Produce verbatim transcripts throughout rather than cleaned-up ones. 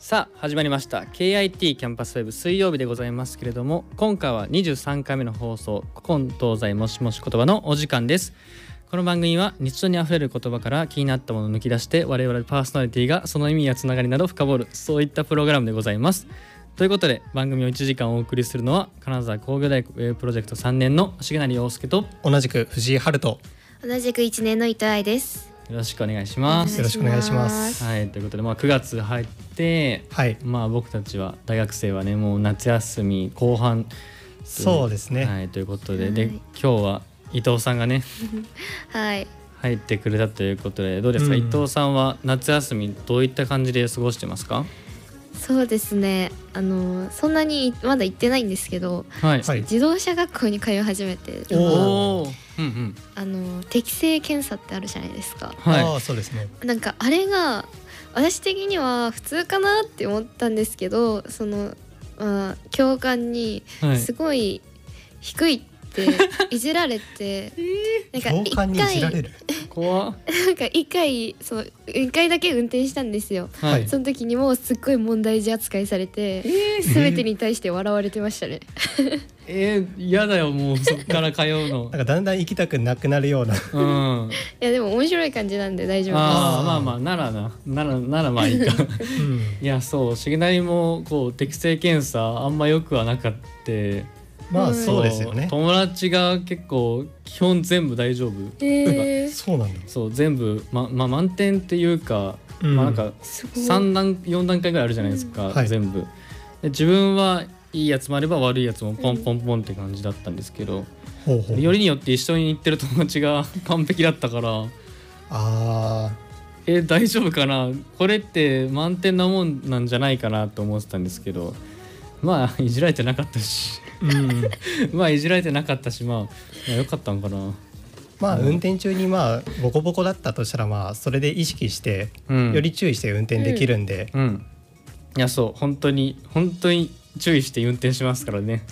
さあ始まりました ケーアイティー キャンパスウェブ水曜日でございますけれども、今回はにじゅうさんかいめの放送、古今東西もしもし言葉のお時間です。この番組は日常にあふれる言葉から気になったものを抜き出して、我々パーソナリティがその意味やつながりなど深掘る、そういったプログラムでございます。ということで番組をいちじかんお送りするのは金沢工業大学ウェブプロジェクトさんねんの重成陽介と、 同じく藤井春人、 同じくいちねんの伊藤愛です。 よろしくお願いします。 よろしくお願いします。 はい、ということで、まあ、くがつ入って、 はい、 まあ、僕たちは大学生はねもう夏休み後半、 そうですね、 はい、ということで、 はい、 で今日は伊藤さんがねはい入ってくれたということで、どうですか、 うん、 伊藤さんは夏休みどういった感じで過ごしてますか？ そうですね、あのそんなにまだ行ってないんですけど、 はい、 自動車学校に通い始めて、 おー、うんうん、 あの適性検査ってあるじゃないですか。 はい、 あ、そうですね。 なんかあれが私的には普通かなって思ったんですけど、その、まあ、教官にすごい低いっていじられて、 なんか教官にいじられる怖っなんか一回その一回だけ運転したんですよ、 はい、 その時にもうすっごい問題児扱いされて、えー、全てに対して笑われてましたね。 えー、嫌だよ、もうそっから通うのなんかだんだん行きたくなくなるような、 うん、 いやでも面白い感じなんで大丈夫です。 ああ、まあまあならなならならまあいいか、うん、いやそう、重成もこう適性検査あんま良くはなかった。 まあそうですよね。 友達が結構基本全部大丈夫、 えー、 そうなんだ。 そう全部、ままあ、満点っていうか、うん、まあなんかさん段よん段階ぐらいあるじゃないですか、うん、はい、全部で自分はいいやつもあれば悪いやつもポンポンポンって感じだったんですけど、うん、ほうほう、よりによって一緒に行ってる友達が完璧だったから、 あえ大丈夫かな、これって満点なもんなんじゃないかなと思ってたんですけど、まあいじられてなかったし、うん、まあいじられてなかったし、まあ、まあよかったんかな。 まあ運転中にまあボコボコだったとしたら、まあそれで意識して、うん、より注意して運転できるんで、 うんうん、いやそう本当に本当に注意して運転しますからね、うん、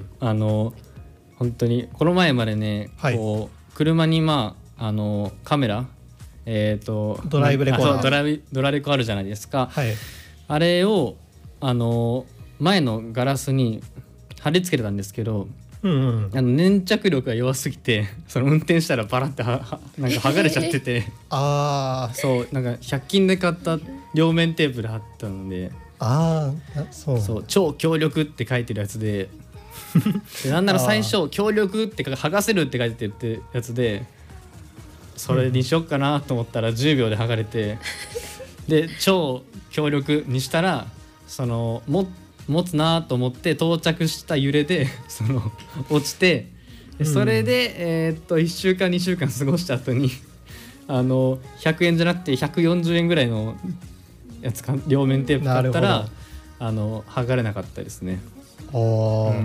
あの本当にこの前までね、はい、こう車にまああのカメラ、えー、とドライブレコーダー、 ドライドラレコあるじゃないですか、 はい、 あれをあの前のガラスに貼り付けてたんですけど、うんうん、あの粘着力が弱すぎて、その運転したらバラってははなんか剥がれちゃっててあそうなんかひゃく均で買った両面テープで貼ったので、 ああそうそう超強力って書いてるやつででなんなら最初強力って剥がせるって書いてるってやつで、それにしよっかなと思ったらじゅうびょうで剥がれてで超強力にしたらそのも持つなと思って到着した揺れでその落ちて、それで、うん、えー、っといっしゅうかんにしゅうかん過ごした後にあのひゃくえんじゃなくてひゃくよんじゅうえんぐらいのやつか両面テープ買ったらあの剥がれなかったですね。うん、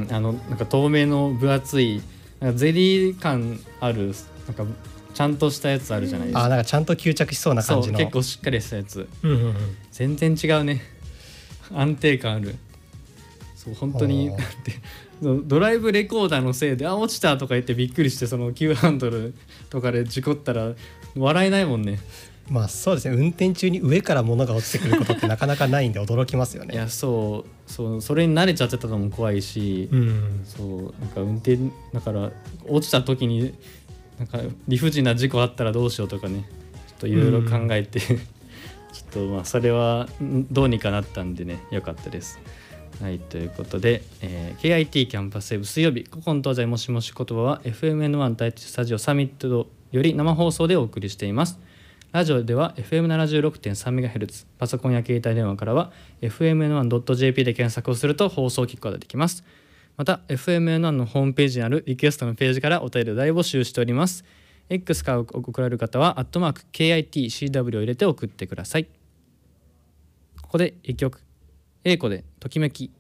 あのなんか透明の分厚いなんかゼリー感あるなんかちゃんとしたやつあるじゃないですか。 あ、なんかちゃんと吸着しそうな感じの、 そう結構しっかりしたやつ、うんうんうん、全然違うね、安定感ある。そう本当にドライブレコーダーのせいであ落ちたとか言ってびっくりして、その急ハンドルとかで事故ったら笑えないもんね。 まあそうですね、運転中に上から物が落ちてくることってなかなかないんで驚きますよね。 いやそうそうそれに慣れちゃってたのも怖いし、うん、そうなんか運転だから落ちた時になんか理不尽な事故あったらどうしようとかね、ちょっといろいろ考えて、うん、ちょっとまあそれはどうにかなったんでね、よかったです。はい、ということで、えー、ケーアイティー キャンパスウェブ水曜日古今東西もしもし言葉は エフエムエヌワン 第一スタジオサミットより生放送でお送りしています。ラジオでは エフエムななじゅうろくてんさんメガヘルツ、パソコンや携帯電話からは エフエムエヌワンドットジェーピー で検索をすると放送を聞くことができます。また エフエムエヌワン のホームページにあるリクエストのページからお便りを大募集しております。 X から送られる方はアットマーク ケーアイティーシーダブリュー を入れて送ってください。ここでいっきょく、英子でときめき。